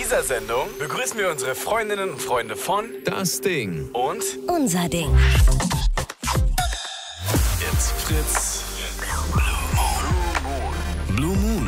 dieser Sendung begrüßen wir unsere Freundinnen und Freunde von Das Ding und Unser Ding. It's Fritz. Blue Moon.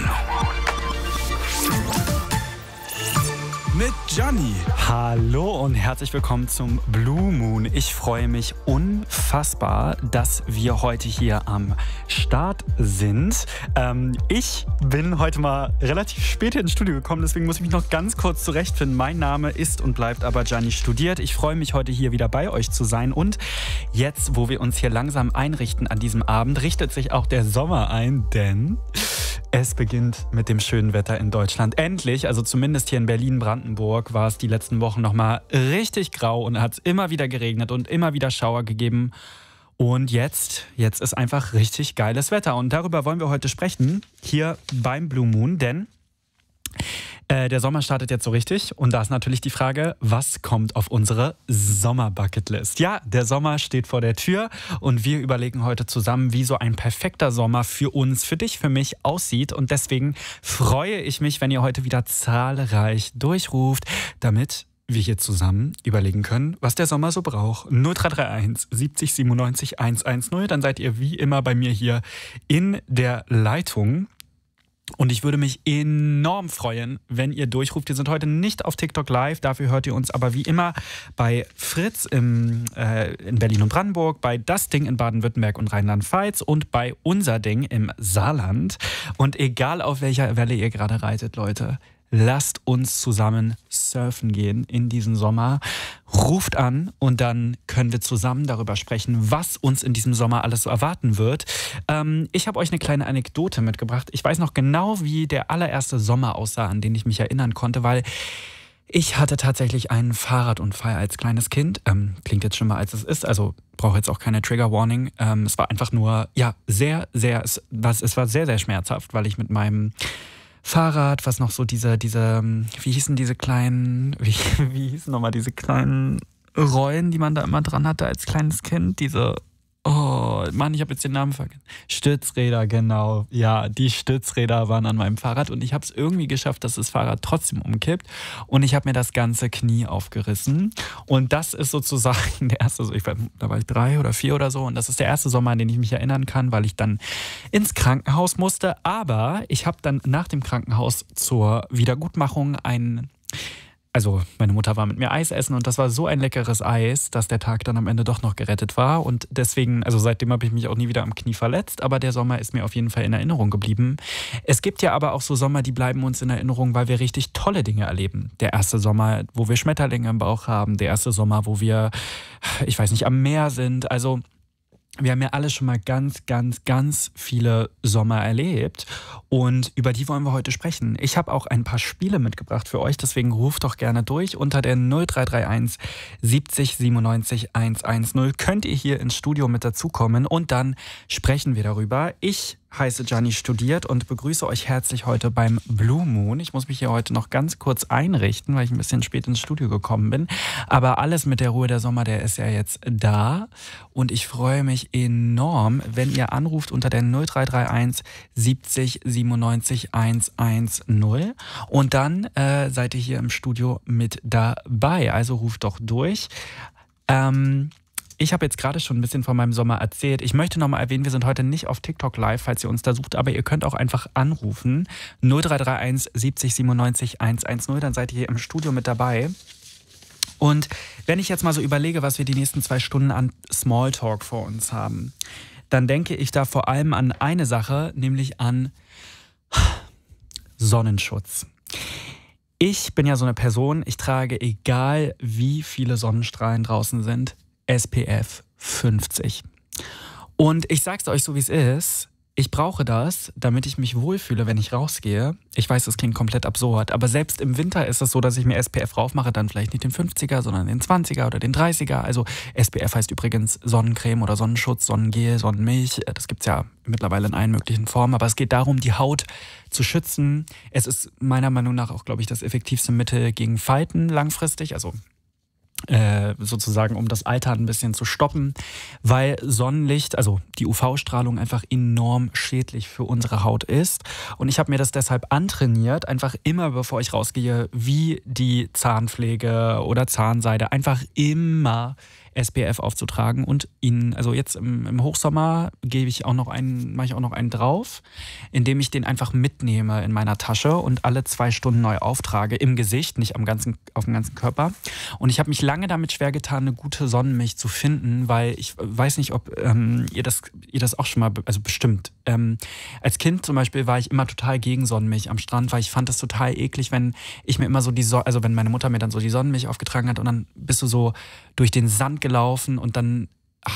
Mit Gianni. Hallo und herzlich willkommen zum Blue Moon. Ich freue mich unfassbar, dass wir heute hier am Start sind. Ich bin heute mal relativ spät ins Studio gekommen, deswegen muss ich mich noch ganz kurz zurechtfinden. Mein Name ist und bleibt aber Gianni Studiert. Ich freue mich, heute hier wieder bei euch zu sein. Und jetzt, wo wir uns hier langsam einrichten an diesem Abend, richtet sich auch der Sommer ein, denn es beginnt mit dem schönen Wetter in Deutschland. Endlich, also zumindest hier in Berlin-Brandenburg, war es die letzten Wochen nochmal richtig grau und hat es immer wieder geregnet und immer wieder Schauer gegeben. Und jetzt ist einfach richtig geiles Wetter. Und darüber wollen wir heute sprechen, hier beim Blue Moon, denn der Sommer startet jetzt so richtig und da ist natürlich die Frage, was kommt auf unsere Sommer-Bucketlist? Ja, der Sommer steht vor der Tür und wir überlegen heute zusammen, wie so ein perfekter Sommer für uns, für dich, für mich aussieht. Und deswegen freue ich mich, wenn ihr heute wieder zahlreich durchruft, damit wir hier zusammen überlegen können, was der Sommer so braucht. 0331 70 97 110, dann seid ihr wie immer bei mir hier in der Leitung. Und ich würde mich enorm freuen, wenn ihr durchruft. Wir sind heute nicht auf TikTok live, dafür hört ihr uns aber wie immer bei Fritz in Berlin und Brandenburg, bei Das Ding in Baden-Württemberg und Rheinland-Pfalz und bei Unser Ding im Saarland. Und egal auf welcher Welle ihr gerade reitet, Leute, lasst uns zusammen surfen gehen in diesem Sommer. Ruft an und dann können wir zusammen darüber sprechen, was uns in diesem Sommer alles so erwarten wird. Ich habe euch eine kleine Anekdote mitgebracht. Ich weiß noch genau, wie der allererste Sommer aussah, an den ich mich erinnern konnte, weil ich hatte tatsächlich einen Fahrradunfall als kleines Kind. Klingt jetzt schlimmer, als es ist, also brauche jetzt auch keine Trigger Warning. Es war einfach nur, ja, es war sehr, sehr schmerzhaft, weil ich mit meinem Fahrrad, was noch so diese, wie hießen diese kleinen, wie hießen nochmal diese kleinen Rollen, die man da immer dran hatte als kleines Kind? Oh Mann, ich habe jetzt den Namen vergessen. Stützräder, genau. Ja, die Stützräder waren an meinem Fahrrad und ich habe es irgendwie geschafft, dass das Fahrrad trotzdem umkippt und ich habe mir das ganze Knie aufgerissen. Und das ist sozusagen der erste, da war ich 3 oder 4 oder so und das ist der erste Sommer, an den ich mich erinnern kann, weil ich dann ins Krankenhaus musste. Aber ich habe dann nach dem Krankenhaus zur Wiedergutmachung Also meine Mutter war mit mir Eis essen und das war so ein leckeres Eis, dass der Tag dann am Ende doch noch gerettet war. Und deswegen, also seitdem habe ich mich auch nie wieder am Knie verletzt, aber der Sommer ist mir auf jeden Fall in Erinnerung geblieben. Es gibt ja aber auch so Sommer, die bleiben uns in Erinnerung, weil wir richtig tolle Dinge erleben. Der erste Sommer, wo wir Schmetterlinge im Bauch haben, der erste Sommer, wo wir, ich weiß nicht, am Meer sind. Also wir haben ja alle schon mal ganz, ganz, ganz viele Sommer erlebt und über die wollen wir heute sprechen. Ich habe auch ein paar Spiele mitgebracht für euch, deswegen ruft doch gerne durch. Unter der 0331 70 97 110 könnt ihr hier ins Studio mit dazukommen und dann sprechen wir darüber. Ich heiße Gianni Studiert und begrüße euch herzlich heute beim Blue Moon. Ich muss mich hier heute noch ganz kurz einrichten, weil ich ein bisschen spät ins Studio gekommen bin. Aber alles mit der Ruhe, der Sommer, der ist ja jetzt da. Und ich freue mich enorm, wenn ihr anruft unter der 0331 70 97 110. Und dann seid ihr hier im Studio mit dabei. Also ruft doch durch. Ich habe jetzt gerade schon ein bisschen von meinem Sommer erzählt. Ich möchte nochmal erwähnen, wir sind heute nicht auf TikTok live, falls ihr uns da sucht, aber ihr könnt auch einfach anrufen. 0331 70 97 110, dann seid ihr hier im Studio mit dabei. Und wenn ich jetzt mal so überlege, was wir die nächsten 2 Stunden an Smalltalk vor uns haben, dann denke ich da vor allem an eine Sache, nämlich an Sonnenschutz. Ich bin ja so eine Person, ich trage, egal wie viele Sonnenstrahlen draußen sind, SPF 50. Und ich sag's euch so, wie es ist. Ich brauche das, damit ich mich wohlfühle, wenn ich rausgehe. Ich weiß, das klingt komplett absurd, aber selbst im Winter ist es so, dass ich mir SPF raufmache, dann vielleicht nicht den 50er, sondern den 20er oder den 30er. Also SPF heißt übrigens Sonnencreme oder Sonnenschutz, Sonnengel, Sonnenmilch. Das gibt's ja mittlerweile in allen möglichen Formen, aber es geht darum, die Haut zu schützen. Es ist meiner Meinung nach auch, glaube ich, das effektivste Mittel gegen Falten langfristig. Also sozusagen, um das Altern ein bisschen zu stoppen, weil Sonnenlicht, also die UV-Strahlung einfach enorm schädlich für unsere Haut ist. Und ich habe mir das deshalb antrainiert, einfach immer, bevor ich rausgehe, wie die Zahnpflege oder Zahnseide, einfach immer SPF aufzutragen und ihn, also jetzt im Hochsommer mache ich auch noch einen drauf, indem ich den einfach mitnehme in meiner Tasche und alle 2 Stunden neu auftrage, im Gesicht, nicht auf dem ganzen Körper. Und ich habe mich lange damit schwer getan, eine gute Sonnenmilch zu finden, weil ich weiß nicht, ob ihr das auch schon mal, also bestimmt. Als Kind zum Beispiel war ich immer total gegen Sonnenmilch am Strand, weil ich fand das total eklig, wenn ich mir immer so also wenn meine Mutter mir dann so die Sonnenmilch aufgetragen hat und dann bist du so durch den Sand gelaufen und dann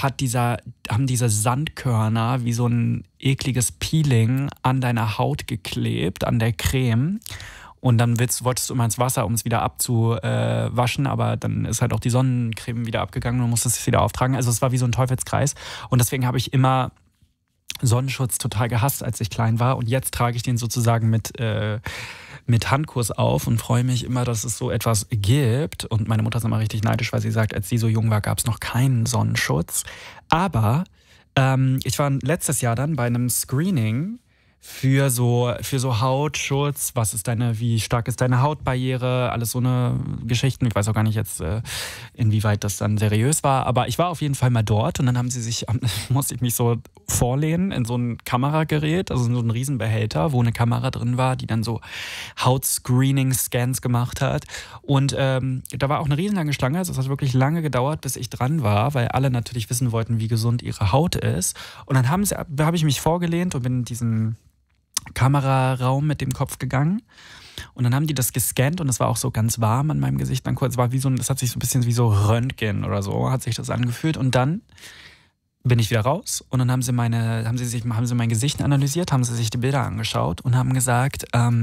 haben diese Sandkörner wie so ein ekliges Peeling an deiner Haut geklebt, an der Creme. Und dann wolltest du immer ins Wasser, um es wieder abzuwaschen, aber dann ist halt auch die Sonnencreme wieder abgegangen und du musstest es wieder auftragen. Also es war wie so ein Teufelskreis. Und deswegen habe ich immer Sonnenschutz total gehasst, als ich klein war. Und jetzt trage ich den sozusagen mit Handkurs auf und freue mich immer, dass es so etwas gibt. Und meine Mutter ist immer richtig neidisch, weil sie sagt, als sie so jung war, gab es noch keinen Sonnenschutz. Aber ich war letztes Jahr dann bei einem Screening für so Hautschutz, wie stark ist deine Hautbarriere, alles so eine Geschichten. Ich weiß auch gar nicht jetzt, inwieweit das dann seriös war, aber ich war auf jeden Fall mal dort und dann musste ich mich so vorlehnen in so ein Kameragerät, also in so einen Riesenbehälter, wo eine Kamera drin war, die dann so Hautscreening-Scans gemacht hat. Und da war auch eine riesenlange Schlange, also es hat wirklich lange gedauert, bis ich dran war, weil alle natürlich wissen wollten, wie gesund ihre Haut ist. Und dann habe ich mich vorgelehnt und bin in diesen Kameraraum mit dem Kopf gegangen. Und dann haben die das gescannt und es war auch so ganz warm an meinem Gesicht. Dann kurz war es hat sich so ein bisschen wie so Röntgen oder so, hat sich das angefühlt. Und dann bin ich wieder raus und dann haben sie mein Gesicht analysiert, haben sie sich die Bilder angeschaut und haben gesagt,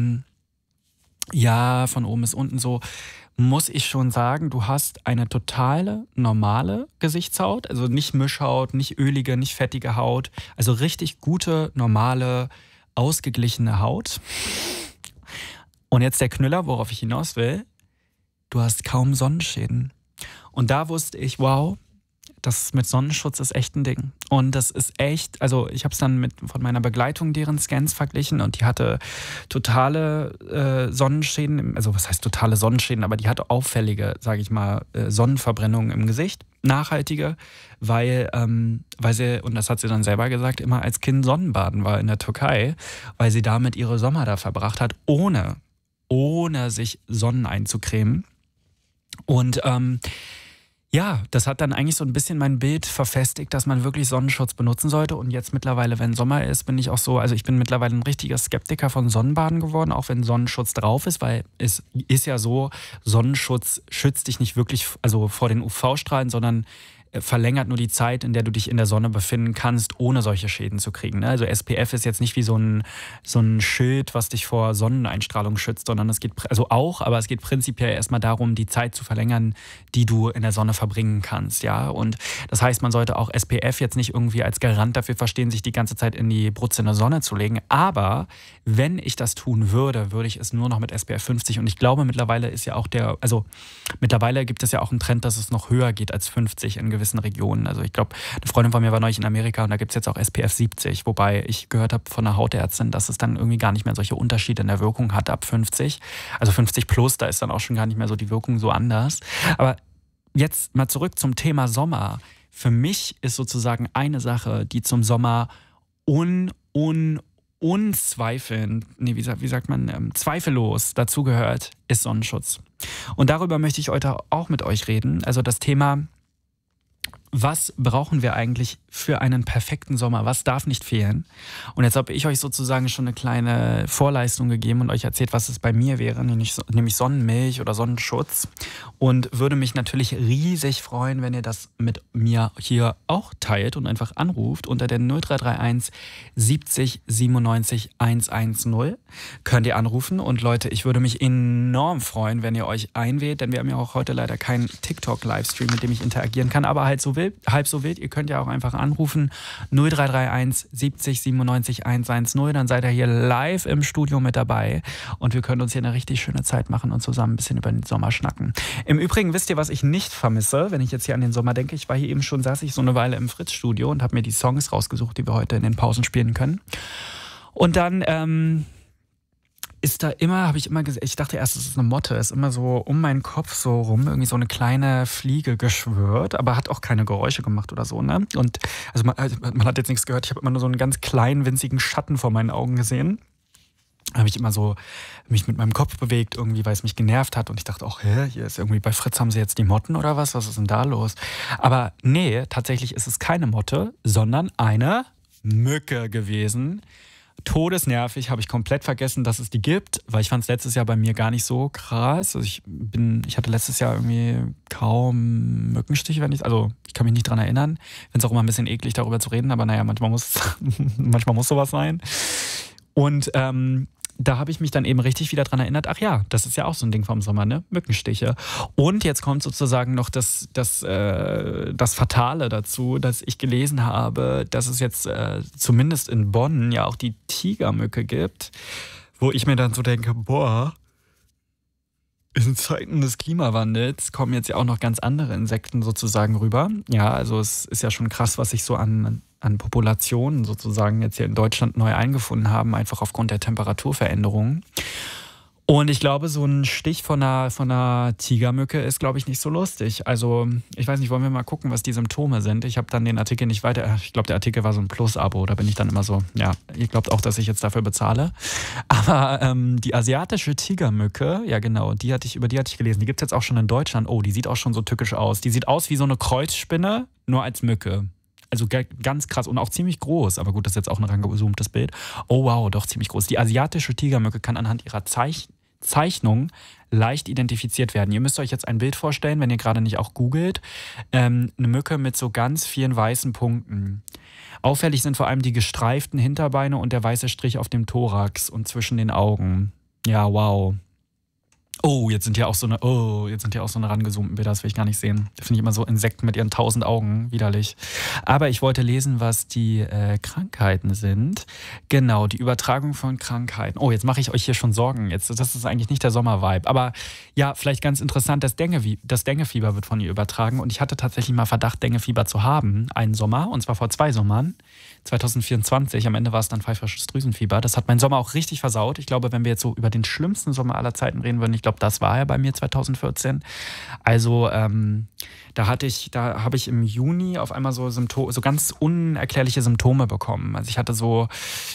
ja, von oben bis unten so, muss ich schon sagen, du hast eine totale, normale Gesichtshaut, also nicht Mischhaut, nicht ölige, nicht fettige Haut, also richtig gute, normale, ausgeglichene Haut. Und jetzt der Knüller, worauf ich hinaus will, du hast kaum Sonnenschäden. Und da wusste ich, wow, das mit Sonnenschutz ist echt ein Ding. Und das ist echt, also ich habe es dann von meiner Begleitung deren Scans verglichen und die hatte totale Sonnenschäden, also was heißt totale Sonnenschäden, aber die hatte auffällige, sage ich mal, Sonnenverbrennungen im Gesicht, nachhaltige, weil sie, und das hat sie dann selber gesagt, immer als Kind Sonnenbaden war in der Türkei, weil sie damit ihre Sommer da verbracht hat, ohne sich Sonnen einzucremen. Und ja, das hat dann eigentlich so ein bisschen mein Bild verfestigt, dass man wirklich Sonnenschutz benutzen sollte. Und jetzt mittlerweile, wenn Sommer ist, bin ich auch so, also ich bin mittlerweile ein richtiger Skeptiker von Sonnenbaden geworden, auch wenn Sonnenschutz drauf ist, weil es ist ja so, Sonnenschutz schützt dich nicht wirklich vor den UV-Strahlen, sondern verlängert nur die Zeit, in der du dich in der Sonne befinden kannst, ohne solche Schäden zu kriegen. Also SPF ist jetzt nicht wie so ein Schild, was dich vor Sonneneinstrahlung schützt, sondern es geht prinzipiell erstmal darum, die Zeit zu verlängern, die du in der Sonne verbringen kannst. Ja? Und das heißt, man sollte auch SPF jetzt nicht irgendwie als Garant dafür verstehen, sich die ganze Zeit in die brutzende Sonne zu legen. Aber wenn ich das tun würde, würde ich es nur noch mit SPF 50. Und ich glaube, mittlerweile gibt es ja auch einen Trend, dass es noch höher geht als 50 in gewissen Regionen. Also ich glaube, eine Freundin von mir war neulich in Amerika und da gibt es jetzt auch SPF 70, wobei ich gehört habe von einer Hautärztin, dass es dann irgendwie gar nicht mehr solche Unterschiede in der Wirkung hat ab 50. Also 50 plus, da ist dann auch schon gar nicht mehr so die Wirkung so anders. Aber jetzt mal zurück zum Thema Sommer. Für mich ist sozusagen eine Sache, die zum Sommer zweifellos dazugehört, ist Sonnenschutz. Und darüber möchte ich heute auch mit euch reden. Also das Thema, was brauchen wir eigentlich für einen perfekten Sommer? Was darf nicht fehlen? Und jetzt habe ich euch sozusagen schon eine kleine Vorleistung gegeben und euch erzählt, was es bei mir wäre, nämlich Sonnenmilch oder Sonnenschutz. Und würde mich natürlich riesig freuen, wenn ihr das mit mir hier auch teilt und einfach anruft unter der 0331 70 97 110. Könnt ihr anrufen. Und Leute, ich würde mich enorm freuen, wenn ihr euch einwählt, denn wir haben ja auch heute leider keinen TikTok-Livestream, mit dem ich interagieren kann, aber halt so halb so wild. Ihr könnt ja auch einfach anrufen 0331 70 97 110. Dann seid ihr hier live im Studio mit dabei und wir können uns hier eine richtig schöne Zeit machen und zusammen ein bisschen über den Sommer schnacken. Im Übrigen, wisst ihr, was ich nicht vermisse, wenn ich jetzt hier an den Sommer denke? Ich war hier eben schon, saß ich so eine Weile im Fritz-Studio und habe mir die Songs rausgesucht, die wir heute in den Pausen spielen können. Und dann ist da immer, habe ich immer gesehen, ich dachte erst, es ist eine Motte, ist immer so um meinen Kopf so rum, irgendwie so eine kleine Fliege geschwirrt, aber hat auch keine Geräusche gemacht oder so, ne? Und also man hat jetzt nichts gehört, ich habe immer nur so einen ganz kleinen, winzigen Schatten vor meinen Augen gesehen. Da habe ich immer so mich mit meinem Kopf bewegt, irgendwie, weil es mich genervt hat und ich dachte auch, hier ist irgendwie bei Fritz haben sie jetzt die Motten oder was ist denn da los? Aber nee, tatsächlich ist es keine Motte, sondern eine Mücke gewesen. Todesnervig, habe ich komplett vergessen, dass es die gibt, weil ich fand es letztes Jahr bei mir gar nicht so krass. Also ich hatte letztes Jahr irgendwie kaum Mückenstiche, ich kann mich nicht dran erinnern. Ich finde es auch immer ein bisschen eklig, darüber zu reden, aber naja, manchmal muss sowas sein. Und da habe ich mich dann eben richtig wieder dran erinnert, ach ja, das ist ja auch so ein Ding vom Sommer, ne? Mückenstiche. Und jetzt kommt sozusagen noch das Fatale dazu, dass ich gelesen habe, dass es jetzt zumindest in Bonn ja auch die Tigermücke gibt, wo ich mir dann so denke, boah, in Zeiten des Klimawandels kommen jetzt ja auch noch ganz andere Insekten sozusagen rüber. Ja, also es ist ja schon krass, was sich so an Populationen sozusagen jetzt hier in Deutschland neu eingefunden haben, einfach aufgrund der Temperaturveränderungen. Und ich glaube, so ein Stich von einer Tigermücke ist, glaube ich, nicht so lustig. Also, ich weiß nicht, wollen wir mal gucken, was die Symptome sind? Ich habe dann den Artikel nicht weiter, ich glaube, der Artikel war so ein Plus-Abo, da bin ich dann immer so, ja, ihr glaubt auch, dass ich jetzt dafür bezahle. Aber die asiatische Tigermücke, ja genau, über die hatte ich gelesen, die gibt es jetzt auch schon in Deutschland. Oh, die sieht auch schon so tückisch aus. Die sieht aus wie so eine Kreuzspinne, nur als Mücke. Also ganz krass und auch ziemlich groß. Aber gut, das ist jetzt auch ein rangezoomtes Bild. Oh wow, doch ziemlich groß. Die asiatische Tigermücke kann anhand ihrer Zeichnung leicht identifiziert werden. Ihr müsst euch jetzt ein Bild vorstellen, wenn ihr gerade nicht auch googelt. Eine Mücke mit so ganz vielen weißen Punkten. Auffällig sind vor allem die gestreiften Hinterbeine und der weiße Strich auf dem Thorax und zwischen den Augen. Ja, wow. Oh, jetzt sind hier auch so eine rangezoomten Bilder, das will ich gar nicht sehen. Da finde ich immer so Insekten mit ihren 1000 Augen, widerlich. Aber ich wollte lesen, was die Krankheiten sind. Genau, die Übertragung von Krankheiten. Oh, jetzt mache ich euch hier schon Sorgen. Das ist eigentlich nicht der Sommervibe. Aber ja, vielleicht ganz interessant, das Denguefieber wird von ihr übertragen. Und ich hatte tatsächlich mal Verdacht, Denguefieber zu haben, einen Sommer, und zwar vor 2 Sommern. 2024, am Ende war es dann pfeifersches Drüsenfieber. Das hat meinen Sommer auch richtig versaut. Ich glaube, wenn wir jetzt so über den schlimmsten Sommer aller Zeiten reden würden, ich glaube, das war ja bei mir 2014. Also da habe ich im Juni auf einmal so ganz unerklärliche Symptome bekommen. Also ich hatte so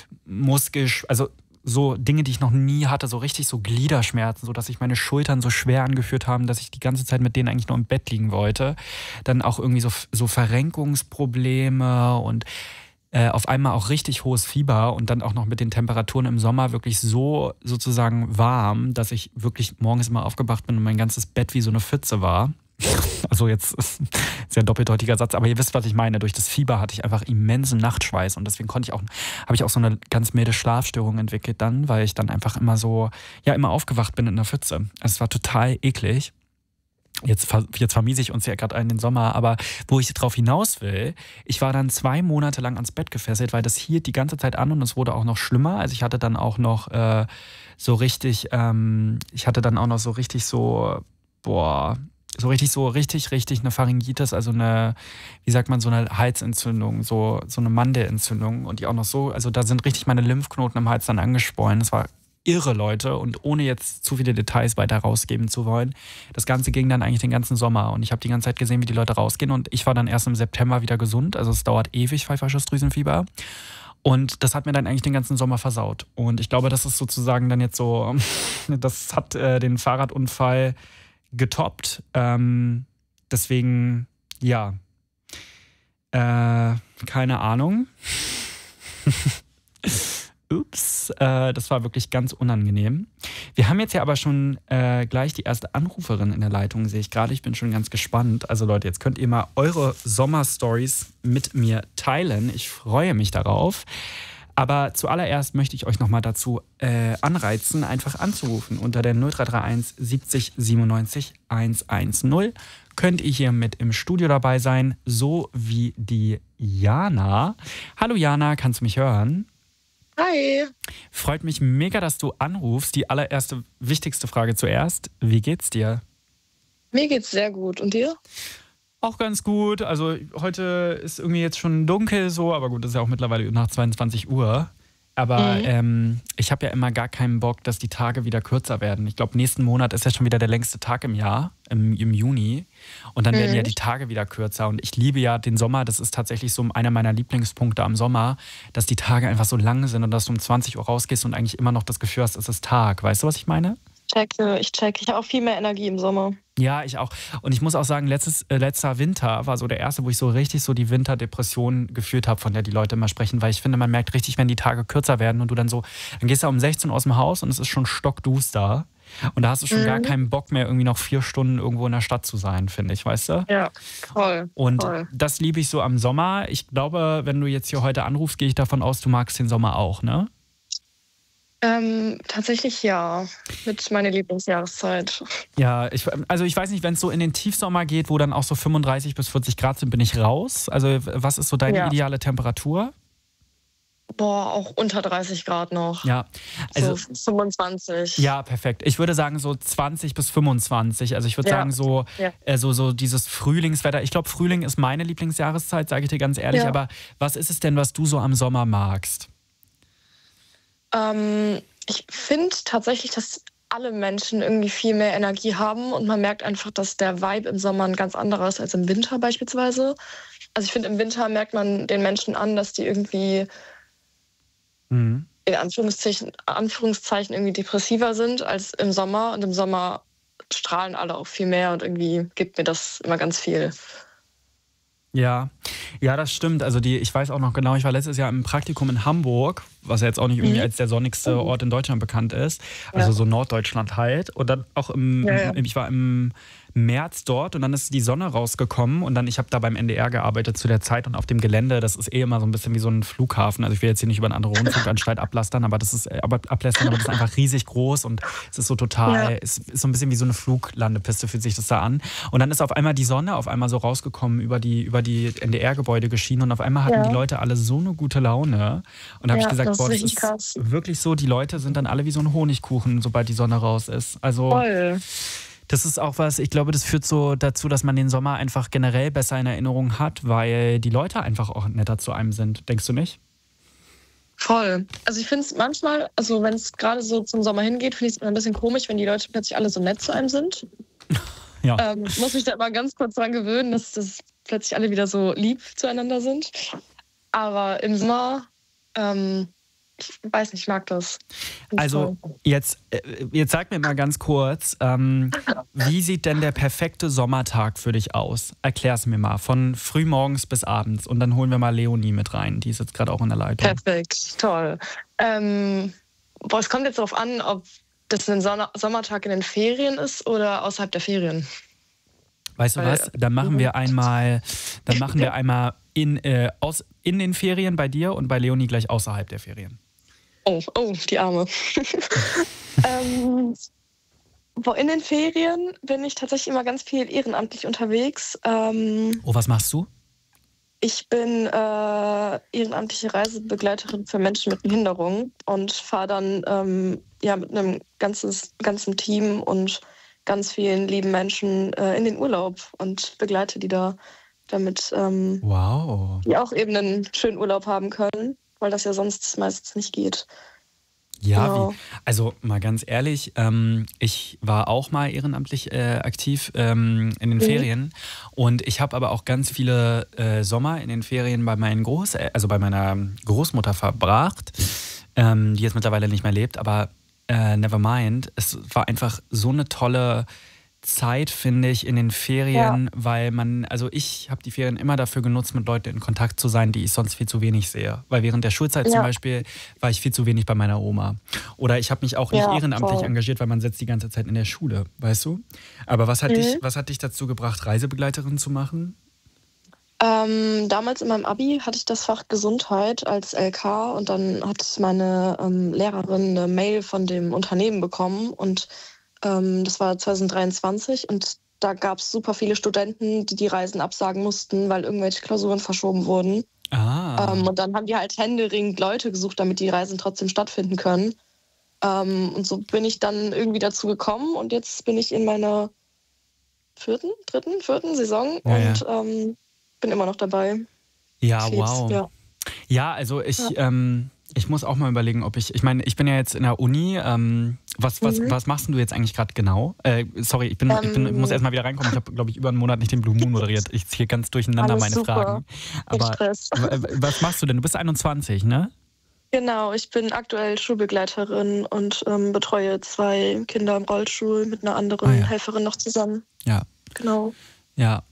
so Dinge, die ich noch nie hatte, so richtig so Gliederschmerzen, so dass sich meine Schultern so schwer angefühlt haben, dass ich die ganze Zeit mit denen eigentlich nur im Bett liegen wollte. Dann auch irgendwie so Verrenkungsprobleme und auf einmal auch richtig hohes Fieber und dann auch noch mit den Temperaturen im Sommer wirklich so sozusagen warm, dass ich wirklich morgens immer aufgewacht bin und mein ganzes Bett wie so eine Pfütze war. Also jetzt ist ein sehr doppeldeutiger Satz, aber ihr wisst, was ich meine. Durch das Fieber hatte ich einfach immensen Nachtschweiß und deswegen habe ich auch so eine ganz milde Schlafstörung entwickelt dann, weil ich dann einfach immer immer aufgewacht bin in einer Pfütze. Also es war total eklig. Jetzt vermiese ich uns ja gerade den Sommer, aber wo ich drauf hinaus will, ich war dann 2 Monate lang ans Bett gefesselt, weil das hielt die ganze Zeit an und es wurde auch noch schlimmer. Also ich hatte dann auch noch so richtig eine Pharyngitis, also eine, wie sagt man, so eine Halsentzündung, so eine Mandelentzündung und die auch noch so, also da sind richtig meine Lymphknoten im Hals dann angeschwollen. Das war irre, Leute, und ohne jetzt zu viele Details weiter rausgeben zu wollen. Das Ganze ging dann eigentlich den ganzen Sommer und ich habe die ganze Zeit gesehen, wie die Leute rausgehen und ich war dann erst im September wieder gesund, also es dauert ewig, pfeifersches Drüsenfieber. Und das hat mir dann eigentlich den ganzen Sommer versaut. Und ich glaube, das ist sozusagen dann jetzt so, das hat den Fahrradunfall getoppt. Deswegen, ja, keine Ahnung. Ups, das war wirklich ganz unangenehm. Wir haben jetzt ja aber schon gleich die erste Anruferin in der Leitung, sehe ich gerade. Ich bin schon ganz gespannt. Also Leute, jetzt könnt ihr mal eure Sommerstories mit mir teilen. Ich freue mich darauf. Aber zuallererst möchte ich euch nochmal dazu anreizen, einfach anzurufen. Unter der 0331 70 97 110 könnt ihr hier mit im Studio dabei sein, so wie die Jana. Hallo Jana, kannst du mich hören? Hi. Freut mich mega, dass du anrufst. Die allererste, wichtigste Frage zuerst. Wie geht's dir? Mir geht's sehr gut. Und dir? Auch ganz gut. Also heute ist irgendwie jetzt schon dunkel so, aber gut, das ist ja auch mittlerweile nach 22 Uhr. Aber ich habe ja immer gar keinen Bock, dass die Tage wieder kürzer werden. Ich glaube, nächsten Monat ist ja schon wieder der längste Tag im Jahr, im Juni. Und dann werden ja die Tage wieder kürzer. Und ich liebe ja den Sommer. Das ist tatsächlich so einer meiner Lieblingspunkte am Sommer, dass die Tage einfach so lang sind und dass du um 20 Uhr rausgehst und eigentlich immer noch das Gefühl hast, es ist Tag. Weißt du, was ich meine? Ich check. Ich habe auch viel mehr Energie im Sommer. Ja, ich auch. Und ich muss auch sagen, letzter Winter war so der erste, wo ich so richtig so die Winterdepression gefühlt habe, von der die Leute immer sprechen, weil ich finde, man merkt richtig, wenn die Tage kürzer werden und du dann gehst du um 16 Uhr aus dem Haus und es ist schon stockduster. Und da hast du schon gar keinen Bock mehr, irgendwie noch 4 Stunden irgendwo in der Stadt zu sein, finde ich, weißt du? Ja, voll. Und das liebe ich so am Sommer. Ich glaube, wenn du jetzt hier heute anrufst, gehe ich davon aus, du magst den Sommer auch, ne? Tatsächlich ja, mit meiner Lieblingsjahreszeit. Ja, ich weiß nicht, wenn es so in den Tiefsommer geht, wo dann auch so 35 bis 40 Grad sind, bin ich raus. Also was ist so deine ideale Temperatur? Boah, auch unter 30 Grad noch. Ja, also so 25. Ja, perfekt. Ich würde sagen so 20 bis 25. Also ich würde sagen so dieses Frühlingswetter. Ich glaube, Frühling ist meine Lieblingsjahreszeit, sage ich dir ganz ehrlich. Ja. Aber was ist es denn, was du so am Sommer magst? Ich finde tatsächlich, dass alle Menschen irgendwie viel mehr Energie haben und man merkt einfach, dass der Vibe im Sommer ein ganz anderer ist als im Winter beispielsweise. Also ich finde, im Winter merkt man den Menschen an, dass die irgendwie in Anführungszeichen irgendwie depressiver sind als im Sommer. Und im Sommer strahlen alle auch viel mehr und irgendwie gibt mir das immer ganz viel. Ja, das stimmt. Also ich weiß auch noch genau, ich war letztes Jahr im Praktikum in Hamburg, was ja jetzt auch nicht irgendwie als der sonnigste Ort in Deutschland bekannt ist. Also so Norddeutschland halt. Und dann auch ich war im März dort und dann ist die Sonne rausgekommen und dann, ich habe da beim NDR gearbeitet zu der Zeit und auf dem Gelände, das ist immer so ein bisschen wie so ein Flughafen. Also ich will jetzt hier nicht über eine andere Rundfunkanstalt ablästern, aber das ist einfach riesig groß und es ist so total, es ist so ein bisschen wie so eine Fluglandepiste, fühlt sich das da an. Und dann ist auf einmal die Sonne auf einmal so rausgekommen, über die NDR-Gebäude geschienen und auf einmal hatten die Leute alle so eine gute Laune. Und da habe ich gesagt, das ist krass. Wirklich so, die Leute sind dann alle wie so ein Honigkuchen, sobald die Sonne raus ist. Also voll. Das ist auch was, ich glaube, das führt so dazu, dass man den Sommer einfach generell besser in Erinnerung hat, weil die Leute einfach auch netter zu einem sind. Denkst du nicht? Voll. Also ich finde es manchmal, also wenn es gerade so zum Sommer hingeht, finde ich es immer ein bisschen komisch, wenn die Leute plötzlich alle so nett zu einem sind. Ja. Muss mich da immer ganz kurz dran gewöhnen, dass plötzlich alle wieder so lieb zueinander sind. Aber im Sommer, ich weiß nicht, ich mag das. Also jetzt sag mir mal ganz kurz, wie sieht denn der perfekte Sommertag für dich aus? Erklär's mir mal, von frühmorgens bis abends. Und dann holen wir mal Leonie mit rein, die ist jetzt gerade auch in der Leitung. Perfekt, toll. Es kommt jetzt darauf an, ob das ein Sommertag in den Ferien ist oder außerhalb der Ferien. Weißt du was? Dann machen wir einmal in den Ferien bei dir und bei Leonie gleich außerhalb der Ferien. Oh, die Arme. In den Ferien bin ich tatsächlich immer ganz viel ehrenamtlich unterwegs. Was machst du? Ich bin ehrenamtliche Reisebegleiterin für Menschen mit Behinderung und fahre dann mit einem ganzen Team und ganz vielen lieben Menschen in den Urlaub und begleite die da, damit die auch eben einen schönen Urlaub haben können, weil das ja sonst meistens nicht geht. Ja, genau. Also mal ganz ehrlich, ich war auch mal ehrenamtlich aktiv in den Ferien und ich habe aber auch ganz viele Sommer in den Ferien bei meiner Großmutter verbracht, die jetzt mittlerweile nicht mehr lebt, aber never mind. Es war einfach so eine tolle Zeit, finde ich, in den Ferien, weil ich habe die Ferien immer dafür genutzt, mit Leuten in Kontakt zu sein, die ich sonst viel zu wenig sehe. Weil während der Schulzeit zum Beispiel war ich viel zu wenig bei meiner Oma. Oder ich habe mich auch nicht ehrenamtlich engagiert, weil man sitzt die ganze Zeit in der Schule, weißt du? Aber was hat dich dazu gebracht, Reisebegleiterin zu machen? Damals in meinem Abi hatte ich das Fach Gesundheit als LK und dann hat meine Lehrerin eine Mail von dem Unternehmen bekommen und das war 2023 und da gab es super viele Studenten, die Reisen absagen mussten, weil irgendwelche Klausuren verschoben wurden. Und dann haben die halt händeringend Leute gesucht, damit die Reisen trotzdem stattfinden können. Und so bin ich dann irgendwie dazu gekommen und jetzt bin ich in meiner vierten Saison und bin immer noch dabei. Ja, wow. Ja, also ich muss auch mal überlegen, ob ich meine, ich bin ja jetzt in der Uni. Was machst denn du jetzt eigentlich gerade genau? Sorry, ich muss erst mal wieder reinkommen. Ich habe, glaube ich, über einen Monat nicht den Blue Moon moderiert. Ich ziehe ganz durcheinander meine super. Fragen. Aber was machst du denn? Du bist 21, ne? Genau, ich bin aktuell Schulbegleiterin und betreue 2 Kinder im Rollstuhl mit einer anderen Helferin noch zusammen. Ja. Genau. Ja,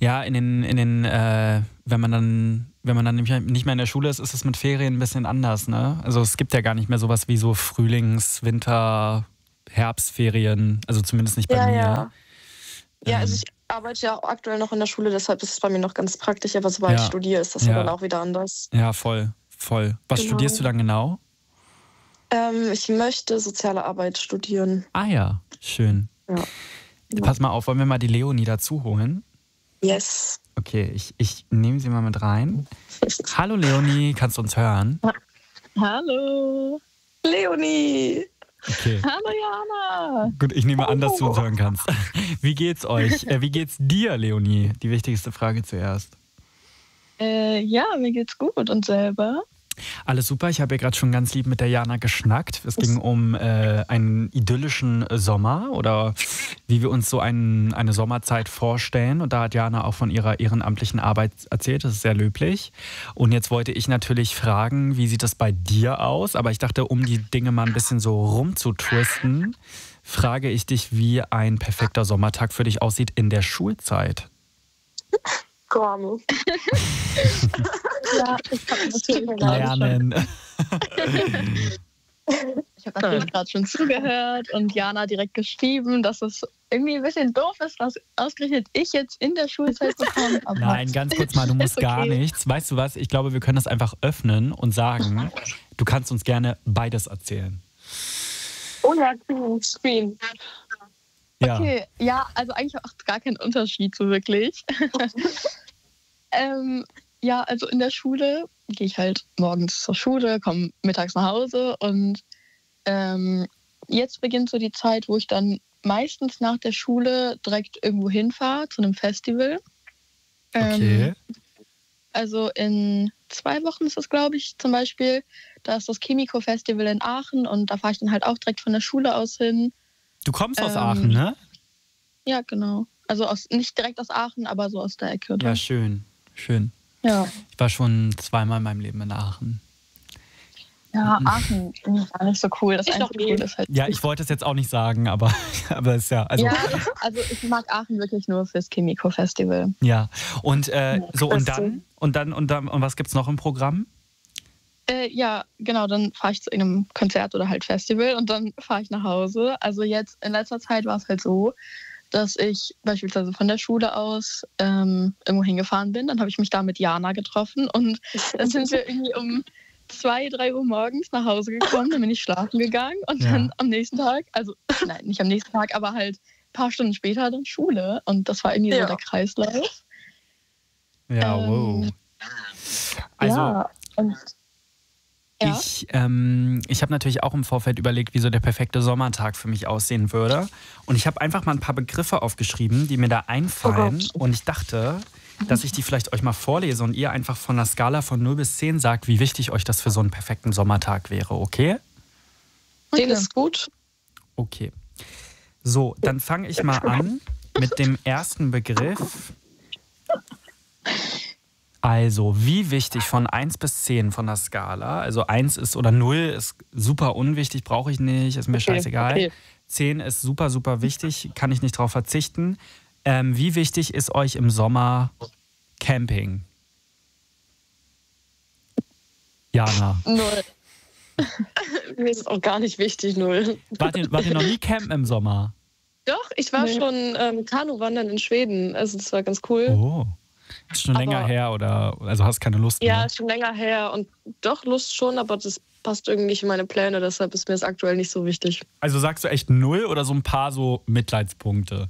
wenn man dann nicht mehr in der Schule ist, ist es mit Ferien ein bisschen anders, ne? Also es gibt ja gar nicht mehr sowas wie so Frühlings-, Winter-, Herbstferien, also zumindest nicht bei mir. Ja, also ich arbeite ja auch aktuell noch in der Schule, deshalb ist es bei mir noch ganz praktisch, aber sobald ich studiere, ist das ja dann auch wieder anders. Ja, voll. Was studierst du dann genau? Ich möchte soziale Arbeit studieren. Ah ja, schön. Ja. Pass mal auf, wollen wir mal die Leonie dazu holen? Yes. Okay, ich nehme sie mal mit rein. Hallo Leonie, kannst du uns hören? Hallo. Leonie. Okay. Hallo Jana. Gut, ich nehme an, dass du uns hören kannst. Wie geht's euch? Wie geht's dir, Leonie? Die wichtigste Frage zuerst. Ja, mir geht's gut und selber? Alles super, ich habe ja gerade schon ganz lieb mit der Jana geschnackt. Es ging um einen idyllischen Sommer oder wie wir uns so eine Sommerzeit vorstellen. Und da hat Jana auch von ihrer ehrenamtlichen Arbeit erzählt, das ist sehr löblich. Und jetzt wollte ich natürlich fragen, wie sieht das bei dir aus? Aber ich dachte, um die Dinge mal ein bisschen so rumzutwisten, frage ich dich, wie ein perfekter Sommertag für dich aussieht in der Schulzeit. Gorme. Ja, ich habe natürlich Lernen. Ich habe natürlich gerade schon zugehört und Jana direkt geschrieben, dass es irgendwie ein bisschen doof ist, was ausgerechnet ich jetzt in der Schulzeit bekomme. Aber nein, ganz kurz mal, du musst gar nichts. Weißt du was, ich glaube, wir können das einfach öffnen und sagen, du kannst uns gerne beides erzählen. Oh ja, Screen. Ja. Okay, ja, also eigentlich auch gar kein Unterschied so wirklich. Ja, also in der Schule gehe ich halt morgens zur Schule, komme mittags nach Hause und jetzt beginnt so die Zeit, wo ich dann meistens nach der Schule direkt irgendwo hinfahre, zu einem Festival. Okay. Also in 2 Wochen ist das, glaube ich, zum Beispiel. Da ist das Chemico-Festival in Aachen und da fahre ich dann halt auch direkt von der Schule aus hin. Du kommst aus Aachen, ne? Ja, genau. Also nicht direkt aus Aachen, aber so aus der Ecke. Ja, schön. Ja. Ich war schon 2-mal in meinem Leben in Aachen. Ja, Aachen war nicht so cool. Das einzige Cool ist halt. Ja, ich wollte es jetzt auch nicht sagen, aber ist ja. Also, ja, also ich mag Aachen wirklich nur fürs Chemico-Festival. Ja. Und und was gibt's noch im Programm? Ja, genau, dann fahre ich zu irgendeinem Konzert oder halt Festival und dann fahre ich nach Hause. Also jetzt in letzter Zeit war es halt so, dass ich beispielsweise von der Schule aus irgendwo hingefahren bin. Dann habe ich mich da mit Jana getroffen und dann sind wir irgendwie um 2, 3 Uhr morgens nach Hause gekommen. Dann bin ich schlafen gegangen und dann am nächsten Tag, also nein, nicht am nächsten Tag, aber halt ein paar Stunden später dann Schule. Und das war irgendwie so der Kreislauf. Ja, wow. Also, ja, und ja. Ich habe natürlich auch im Vorfeld überlegt, wie so der perfekte Sommertag für mich aussehen würde. Und ich habe einfach mal ein paar Begriffe aufgeschrieben, die mir da einfallen. Und ich dachte, dass ich die vielleicht euch mal vorlese und ihr einfach von einer Skala von 0 bis 10 sagt, wie wichtig euch das für so einen perfekten Sommertag wäre, okay? 10 ist gut. Okay. So, dann fange ich mal an mit dem ersten Begriff. Also, wie wichtig von 1 bis 10 von der Skala? Also 1 ist oder 0 ist super unwichtig, brauche ich nicht, ist mir scheißegal. Okay. 10 ist super, super wichtig, kann ich nicht drauf verzichten. Wie wichtig ist euch im Sommer Camping? Jana. 0. Mir ist es auch gar nicht wichtig, 0. Wart ihr noch nie campen im Sommer? Doch, ich war schon Kanuwandern in Schweden. Also das war ganz cool. Oh. Ist schon länger Aber- her oder also hast keine Lust Ja, mehr? ist schon länger her und doch Lust schon, aber das passt irgendwie nicht in meine Pläne, deshalb ist mir das aktuell nicht so wichtig. Also sagst du echt 0 oder so ein paar so Mitleidspunkte?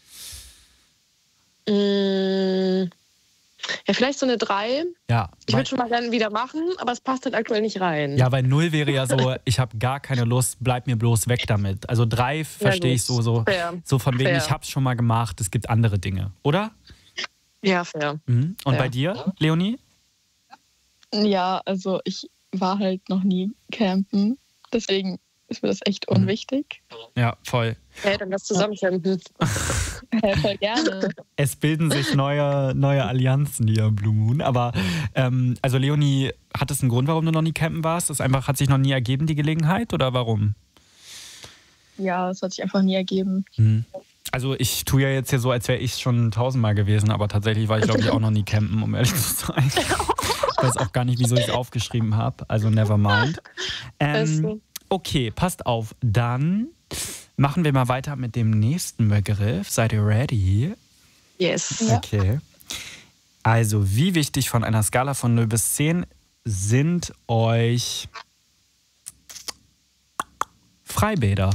Ja, vielleicht so eine 3. Ja. Ich würde schon mal gerne wieder machen, aber es passt halt aktuell nicht rein. Ja, weil 0 wäre ja so, ich habe gar keine Lust, bleib mir bloß weg damit. Also 3 verstehe ich so Fair. so von wegen, Fair. ich hab's schon mal gemacht, es gibt andere Dinge, oder? Ja, fair. Mhm. Und Ja. bei dir, Leonie? Ja, also ich war halt noch nie campen. Deswegen ist mir das echt unwichtig. Ja, voll. Hey, dann lass zusammen campen. Ja, voll gerne. Es bilden sich neue Allianzen hier im Blue Moon. Aber also Leonie, hat es einen Grund, warum du noch nie campen warst? Das einfach hat sich noch nie ergeben, die Gelegenheit, oder warum? Ja, es hat sich einfach nie ergeben. Mhm. Also ich tue ja jetzt hier so, als wäre ich schon 1000-mal gewesen, aber tatsächlich war ich, glaube ich, auch noch nie campen, um ehrlich zu sein. Ich weiß auch gar nicht, wieso ich es aufgeschrieben habe. Also never mind. Also. Okay, passt auf. Dann machen wir mal weiter mit dem nächsten Begriff. Seid ihr ready? Yes. Ja. Okay. Also, wie wichtig von einer Skala von 0 bis 10 sind euch Freibäder?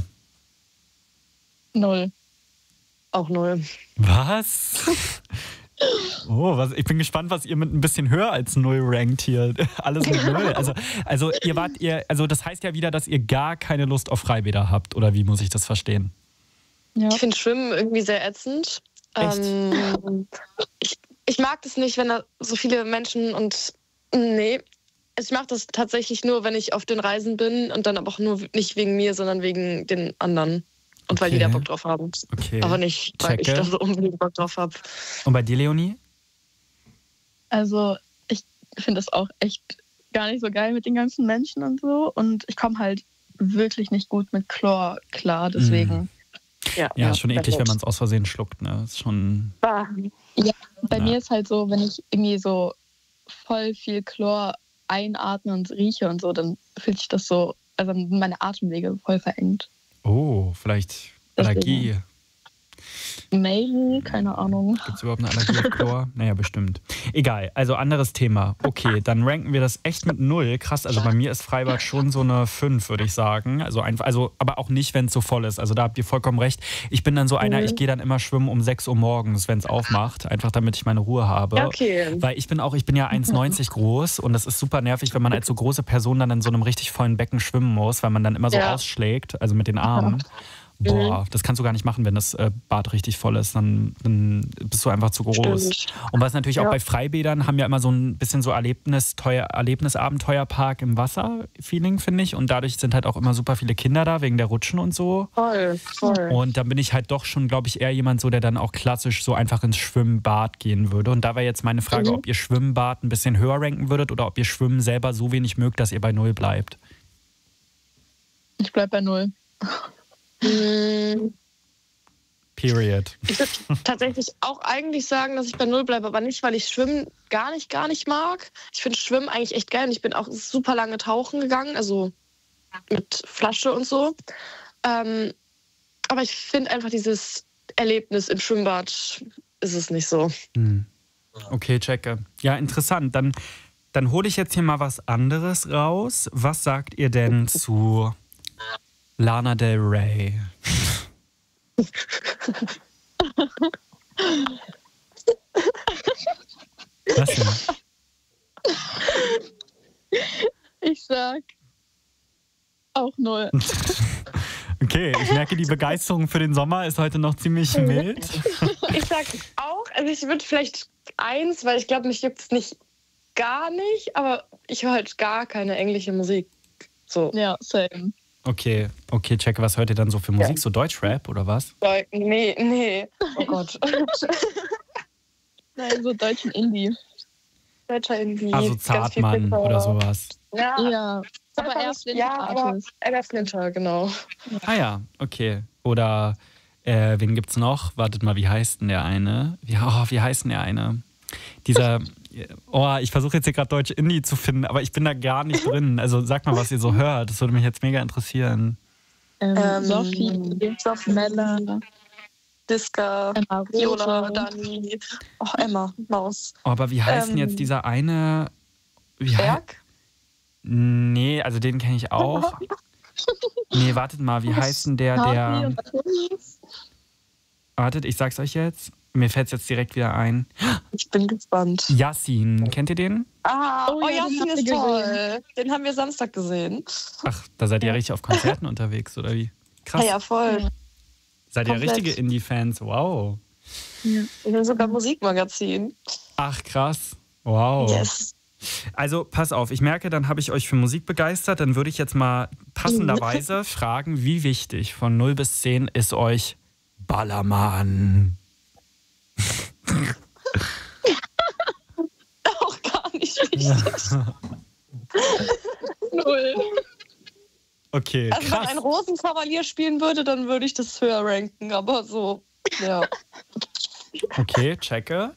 0. Auch 0. Was? Oh, ich bin gespannt, was ihr mit ein bisschen höher als 0 rankt hier. Alles mit 0. Also das heißt ja wieder, dass ihr gar keine Lust auf Freibäder habt, oder wie muss ich das verstehen? Ja. Ich finde Schwimmen irgendwie sehr ätzend. Echt? Ich mag das nicht, wenn da so viele Menschen und nee. Ich mache das tatsächlich nur, wenn ich auf den Reisen bin und dann aber auch nur nicht wegen mir, sondern wegen den anderen. Und weil die Okay. da Bock drauf haben. Okay. Aber nicht, weil ich Checke. da so unbedingt Bock drauf habe. Und bei dir, Leonie? Also ich finde das auch echt gar nicht so geil mit den ganzen Menschen und so. Und ich komme halt wirklich nicht gut mit Chlor klar, deswegen. Ja, ist schon eklig, wenn man es aus Versehen schluckt. Ne? Ist schon. Ah, Bei Ja. mir ist halt so, wenn ich irgendwie so voll viel Chlor einatme und rieche und so, dann fühlt sich das so, also meine Atemwege voll verengt. Oh, vielleicht Allergie. Maybe, keine Ahnung. Gibt es überhaupt eine Allergie auf Chlor? Naja, bestimmt. Egal, also anderes Thema. Okay, dann ranken wir das echt mit 0. Krass, also bei mir ist Freibad schon so eine 5, würde ich sagen. Also aber auch nicht, wenn es so voll ist. Also da habt ihr vollkommen recht. Ich bin dann so einer, ich gehe dann immer schwimmen um 6 Uhr morgens, wenn es aufmacht. Einfach damit ich meine Ruhe habe. ja, okay. Weil ich bin ja 1,90 groß und das ist super nervig, wenn man als so große Person dann in so einem richtig vollen Becken schwimmen muss, weil man dann immer so Ja. ausschlägt, also mit den Armen. Boah, das kannst du gar nicht machen, wenn das Bad richtig voll ist. Dann bist du einfach zu groß. Stimmt. Und was natürlich auch Ja. bei Freibädern haben ja immer so ein bisschen so Erlebnisabenteuerpark im Wasser-Feeling, finde ich. Und dadurch sind halt auch immer super viele Kinder da, wegen der Rutschen und so. Voll. Und da bin ich halt doch schon, glaube ich, eher jemand so, der dann auch klassisch so einfach ins Schwimmbad gehen würde. Und da wäre jetzt meine Frage, ob ihr Schwimmbad ein bisschen höher ranken würdet oder ob ihr Schwimmen selber so wenig mögt, dass ihr bei 0 bleibt. Ich bleib bei 0. Period. Ich würde tatsächlich auch eigentlich sagen, dass ich bei 0 bleibe, aber nicht, weil ich Schwimmen gar nicht mag. Ich finde Schwimmen eigentlich echt geil und ich bin auch super lange tauchen gegangen, also mit Flasche und so. Aber ich finde einfach dieses Erlebnis im Schwimmbad ist es nicht so. Okay, checke. Ja, interessant. Dann hole ich jetzt hier mal was anderes raus. Was sagt ihr denn zu Lana Del Rey? Was denn? Ich sag auch 0. Okay, ich merke, die Begeisterung für den Sommer ist heute noch ziemlich mild. Ich sag auch, also ich würde vielleicht 1, weil ich glaube, mich juckt es nicht gar nicht, aber ich höre halt gar keine englische Musik. So. Ja, same. Okay, checke. Was hört ihr dann so für Musik? So Deutschrap oder was? Nee. Oh Gott. Nein, so deutschen Indie. Deutscher Indie. Also ganz viel Zartmann Flicker. oder sowas. Ja, Ja, aber eher aber Artist. Ella Flinter, genau. Ah ja, okay. Oder wen gibt's noch? Wartet mal, wie heißt denn der eine? Wie heißt denn der eine? Dieser, ich versuche jetzt hier gerade Deutsch Indie zu finden, aber ich bin da gar nicht drin. Also sag mal, was ihr so hört. Das würde mich jetzt mega interessieren. Sophie, Mella. Diska, Emma Viola, Rote. Dani. Oh, Emma, Maus. Oh, aber wie heißt denn jetzt dieser eine... Berg? Nee, also den kenne ich auch. Nee, wartet mal, wie heißt denn der... Harvey und Matthias. Wartet, ich sag's euch jetzt. Mir fällt's jetzt direkt wieder ein. Ich bin gespannt. Yassin, kennt ihr den? Oh ja, den Yassin haben ist wir toll. Den haben wir Samstag gesehen. Ach, da seid ihr richtig auf Konzerten unterwegs, oder wie? Krass. Ja, voll. Ja. Seid ihr komplett. richtige Indie-Fans? Wow. Ja. Wir haben sogar Musikmagazin. Ach, krass. Wow. Yes. Also, pass auf, ich merke, dann habe ich euch für Musik begeistert. Dann würde ich jetzt mal passenderweise fragen, wie wichtig von 0 bis 10 ist euch Ballermann? Auch gar nicht wichtig. 0. Okay, Also wenn krass. ein Rosenkavalier spielen würde, dann würde ich das höher ranken. Aber so, ja. Okay, checke.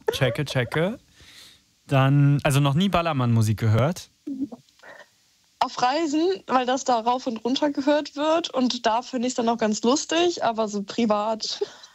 Dann, also noch nie Ballermann-Musik gehört? Auf Reisen, weil das da rauf und runter gehört wird. Und da finde ich es dann auch ganz lustig. Aber so privat